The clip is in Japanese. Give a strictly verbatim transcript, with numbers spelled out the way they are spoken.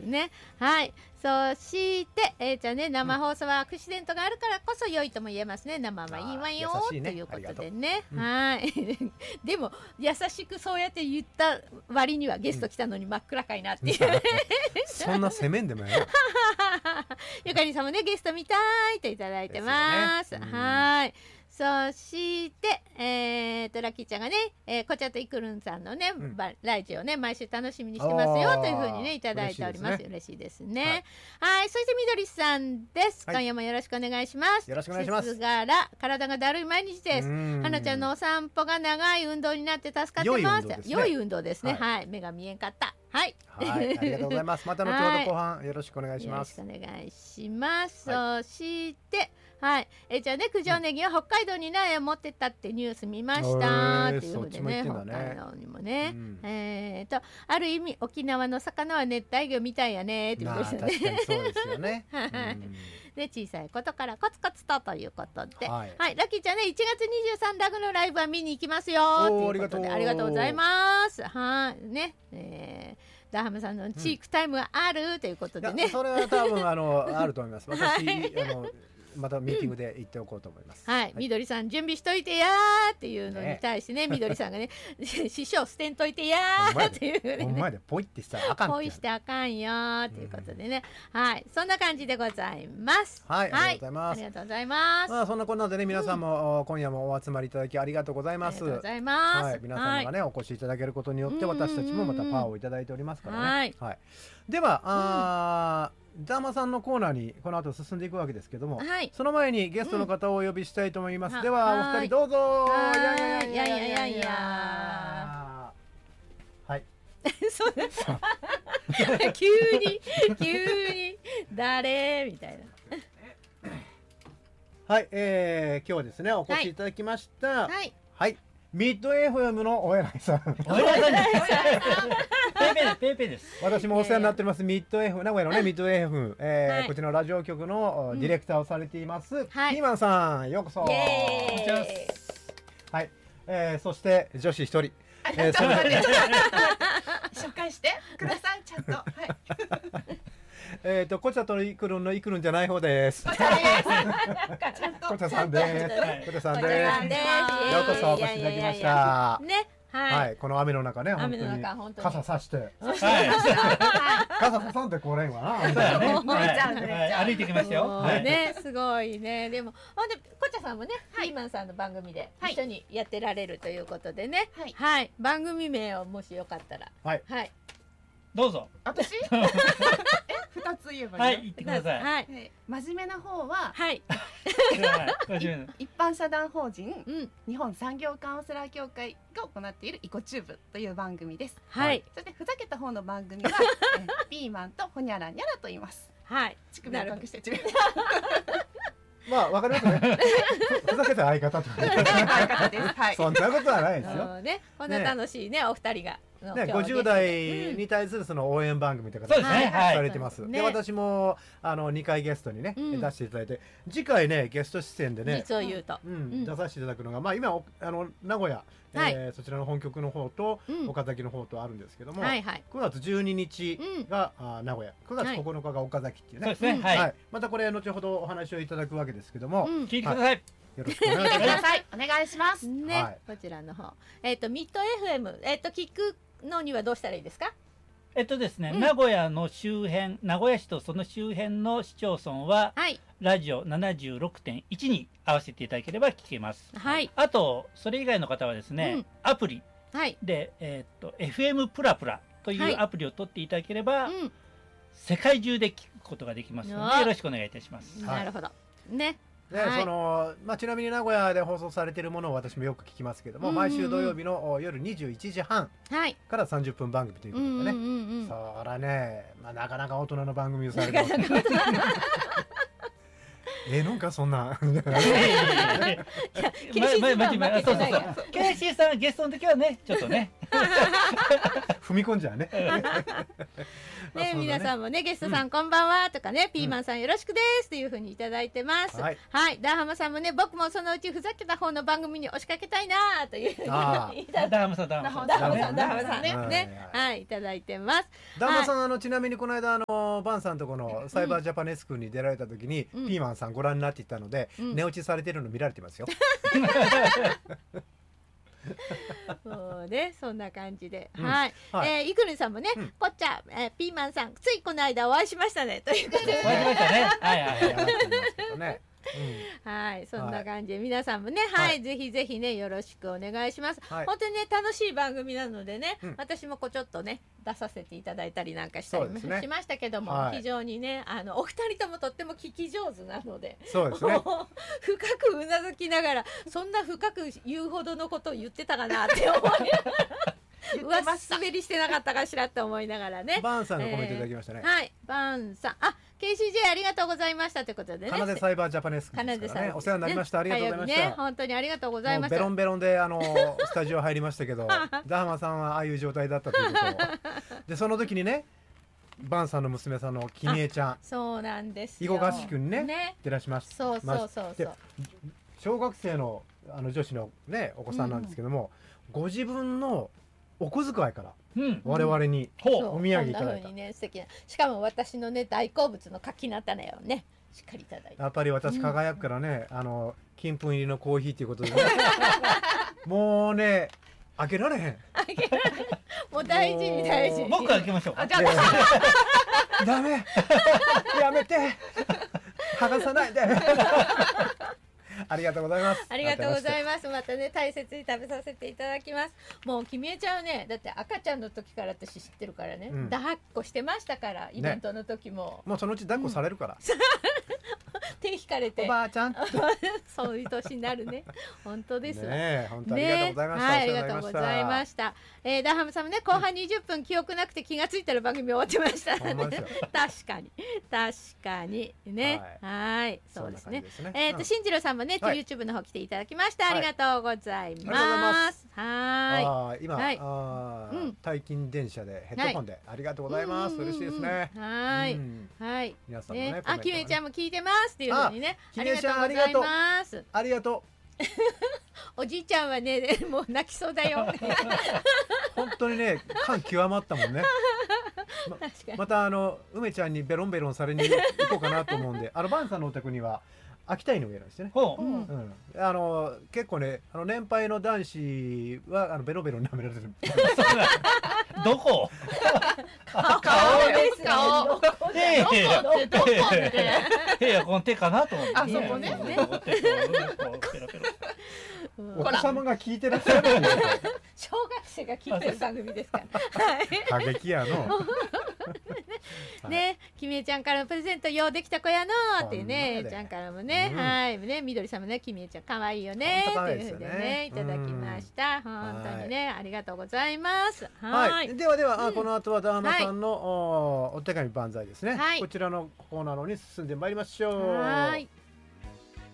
ね。はい。そして、えー、じゃあね、生放送はアクシデントがあるからこそ良いとも言えますね。生はいいわよと、ね、いうことでね。はい。でも優しくそうやって言った割にはゲスト来たのに真っ暗かいなっていう、うん、 そんな攻めんでもやる。 ゆかりさんもねゲスト見たいといただいてます。ね、はい。そして、えー、とラッキーちゃんがね、えー、こちゃといくるんさんのね、うん、ラジオね毎週楽しみにしてますよというふうにねいただいております。嬉しいですね。はい、はい、そしてみどりさんです、はい、今夜もよろしくお願いします。 よろしくお願いします。 季節柄体がだるい毎日です。はなちゃんのお散歩が長い運動になって助かってます。良い運動ですね。はい、はい、目が見えんかった。はい、 はい、ありがとうございます。また後ほど後半よろしくお願いします。 よろしくお願いします。はい、そしてはい、えじゃあね九条ネギは北海道に苗を持ってったってニュース見ましたっていうのでね、北海道にもね、うん、えーとある意味沖縄の魚は熱帯魚みたいやねっていうことですよね。 確かにそうですよね。 はい、うん、で小さいことからコツコツとということで、はい、はい、ラッキーちゃんねいちがつにじゅうさんラグのライブは見に行きますよということでありがとうございます。はいね、えー、ダハムさんのチークタイムがあるということでね、 うん、それは多分あのあると思います。私、はい、あのまたミーティングで言っておこうと思います。 うん、はい、はい、みどりさん準備しといてやーっていうのに対してね、ねみどりさんがね師匠捨てんといてやーっていうね、 お前でポイってしたらあかんって、 ポイしてあかんよーということでね、うん、はいそんな感じでございます。 はい、はい、ありがとうございます。 ありがとうございます。 まあそんなこんなでね皆さんも、うん、今夜もお集まりいただきありがとうございます。ありがとうございます。 はい、皆様がね、はい、お越しいただけることによって私たちもまたパワーをいただいておりますからね。はい、はい、ではあー、うんダーマさんのコーナーにこの後進んでいくわけですけども、はい、その前にゲストの方をお呼びしたいと思います。うん、ではお二人どうぞ。 いやいやいやいやいやいやはいそう急に急に誰みたいなはい、えー、今日はですねお越しいただきました。はい、はい、ミッド エフエム のお偉いさん。 お偉いさんです。ペイペイです。ペイペイです。 私もお世話になってます。ミッド エフエム 名古屋のねミッド エフエム、えーはい、こちらのラジオ局のディレクターをされています、うん、ピーマンさんようこそ。 イエーイ。 はい、えー、そして女子一人。 えー、ちょっと待って紹介してくださいちゃんと。はい。 えっとこちゃといくるんのいくるんじゃない方です。こちゃさんです。こちゃさんです。ようこそお越しいただきました。 ね。 はい、この雨の中ね、本当に傘さして、傘ささんってこれんわな。 歩いてきましたよ。 ね、すごいね。でもほんでこちゃさんもね、ピーマンさんの番組で一緒にやってられるということでね。はい、番組名をもしよかったら、はい、 どうぞ。 私？え、二つ言えばいいの？ はい、言ってください。 はい。真面目な方は、 はい。 一般社団法人日本産業カウンセラー協会が行っているイコチューブという番組です。 はい。 そしてふざけた方の番組はピーマンとホニャラニャラと言います。 はい。 乳首を隠して乳首。 まあわかりますね。ふざけた相方と。 相方です。はい。 そんなことはないですよ。 ね、こんな楽しいねお二人が。 ね、ごじゅう代に対するその応援番組という形でされてます。で、私もあのにかいゲストにね出していただいて、次回ねゲスト出演でね、 実を言うと出させていただくのが、まあ今あの名古屋そちらの本局の方と岡崎の方とあるんですけども、くがつじゅうににちが名古屋、くがつここのかが岡崎っていうね。 そうですね。はい。 またこれ後ほどお話をいただくわけですけども、 聞いてください。 よろしくお願いします。 お願いします。 ね、こちらの方、えっとミッド エフエム、えっと聞くのにはどうしたらいいですか？ えっとですね、名古屋の周辺、名古屋市とその周辺の市町村は、ラジオ ななじゅうろくてんいち に合わせていただければ聞けます。はい。あとそれ以外の方はですね、アプリで、えっと エフエム プラプラというアプリを取っていただければ、世界中で聞くことができますのでよろしくお願いいたします。 なるほど。ね。 ね、はい、そのまあ、ちなみに名古屋で放送されているものを私もよく聞きますけども、毎週土曜日の夜にじゅういちじはんからさんじゅっぷん番組ということでね、そらね、まあ、なかなか大人の番組をされてますえなんかそんなケイシーさんゲストの時はねちょっとね踏み込んじゃうね。 ね、皆さんもね、ゲストさんこんばんはとかね、ピーマンさんよろしくですっていう風にいただいてます。はい、ダーハマさんもね、僕もそのうちふざけた方の番組に押しかけたいなという。 ダーハマさん、ダーハマさん、 ダーハマさん、ダーハマさんね、ね、はい、いただいてます。 ダーハマさん、あのちなみにこの間あのバンさんとこのサイバージャパネスクに出られた時にピーマンさんご覧になっていたので、寝落ちされてるの見られてますよ。 そうね、そんな感じで、うん、はい、はい、えー、イクルンさんもね、うん、こっちゃ、えー、ピーマンさんついこの間お会いしましたねということで、 お会いしましたね。はいはいはい。うん、はい、そんな感じで皆さんもね、はい、はい、ぜひぜひねよろしくお願いします。はい、本当にね楽しい番組なのでね、うん、私もこうちょっとね出させていただいたりなんかしたりもしましたけども、はい、非常にねあのお二人ともとっても聞き上手なので、 そうですね。 深くうなずきながらそんな深く言うほどのことを言ってたかなって思いながら。上滑りしてなかったかしらって思いながらね。 バンさんがコメントいただきましたね。 えー、はい、バンさん、あ、ケーシージェー ありがとうございましたということでね。 カナデサイバージャパネスクですからね。お世話になりました。ありがとうございました。 ね、本当にありがとうございました。 ベロンベロンであのスタジオ入りましたけど、ダーマさんはああいう状態だったということで、その時にね、バンさんの娘さんのキミエちゃん、 そうなんですよ。囲碁合宿にね、ね出らしました。 そうそうそうそう。 小学生のあの女子のねお子さんなんですけども、うん、ご自分のお小遣いから我々にお土産いただいた、 ね、素敵な、しかも私のね大好物の柿菜種をねしっかりいただいて、 やっぱり私輝くからね、うん、あの金粉入りのコーヒーということで、ね、もうね開けられへん、 開けられへん、もう大事に大事に、 僕開けましょう。 あ、じゃあダメやめて剥がさないでありがとうございます。 ありがとうございます。またね大切に食べさせていただきます。もうきみえちゃんはね、だって赤ちゃんの時から私知ってるからね、うん、抱っこしてましたからイベントの時も、 ね、もうそのうち抱っこされるから、うん手引かれておばあちゃんそういう年になるね。本当ですわね。本当ありがとうございました、ね、 はい、ありがとうございました。えー、ダーハムさんもね後半にじゅっぷん記憶なくて気がついたら番組終わってましたので、確かに確かにね、はい、そうですね。えっと新次郎さんもね、はい、YouTube の方来ていただきました、はい、ありがとうございます。 はい、今、はい、あ、うん、退勤電車でヘッドホンで、はい、ありがとうございます。嬉しいですね。 はい、うん、はい、皆さんもね、ね、あ、きめちゃんも聞いてますっていうふうにね、ありがとうございます。 ありがとう。 おじいちゃんはね、もう泣きそうだよ。 本当にね、感極まったもんね。ま, またあの梅ちゃんにベロンベロンされに行こうかなと思うんで、あのバンさんのお宅には秋田犬がいるんですよね。うん、うん、あの結構ね、あの年配の男子はあのベロベロ舐められてる。 どこ？ 顔です顔。 ええ、いやこの手かなと思って。 あそこね。 お子様が聞いてらっしゃるんですよ。 小学生が聞いてる番組ですから。 過激やの。 ね、きみえちゃんからのプレゼントようできた子やのっていうね、ちゃんからもね、はいね、みどりさんもね、きみえちゃん可愛いよねっていうふうでねいただきました。本当にねありがとうございます。 はい。ではではこの後はダーハマさんのお手紙万歳ですね。こちらのコーナーのに進んでまいりましょう。はい。